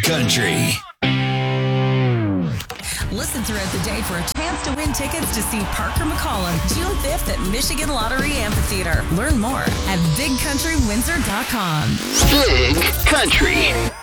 Country. Listen throughout the day for a chance to win tickets to see Parker McCollum June 5th at Michigan Lottery Amphitheater. Learn more at bigcountrywindsor.com. Big Country.